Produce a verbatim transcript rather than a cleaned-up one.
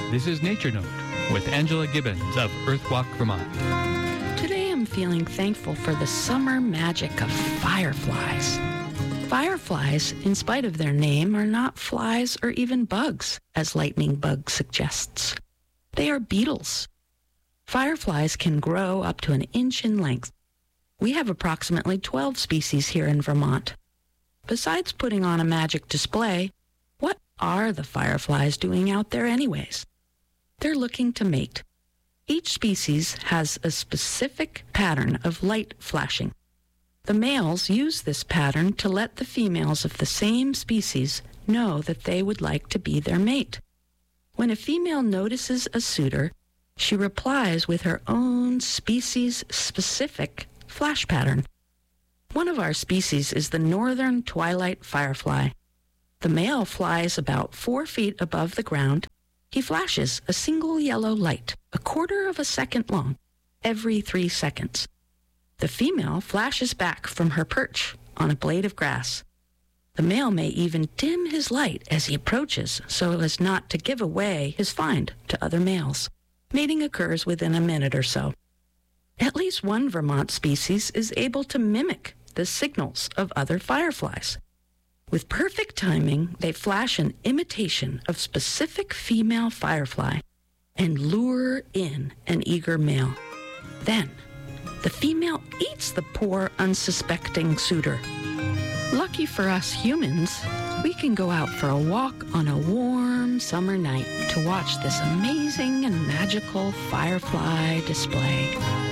This is Nature Note with Angela Gibbons of Earthwalk, Vermont. Today I'm feeling thankful for the summer magic of fireflies. Fireflies, in spite of their name, are not flies or even bugs, as lightning bug suggests. They are beetles. Fireflies can grow up to an inch in length. We have approximately twelve species here in Vermont. Besides putting on a magic display, what are the fireflies doing out there anyways? They're looking to mate. Each species has a specific pattern of light flashing. The males use this pattern to let the females of the same species know that they would like to be their mate. When a female notices a suitor, she replies with her own species-specific flash pattern. One of our species is the northern twilight firefly. The male flies about four feet above the ground. He flashes a single yellow light, a quarter of a second long, every three seconds. The female flashes back from her perch on a blade of grass. The male may even dim his light as he approaches so as not to give away his find to other males. Mating occurs within a minute or so. At least one Vermont species is able to mimic the signals of other fireflies. With perfect timing, they flash an imitation of specific female firefly and lure in an eager male. Then, the female eats the poor, unsuspecting suitor. Lucky for us humans, we can go out for a walk on a warm summer night to watch this amazing and magical firefly display.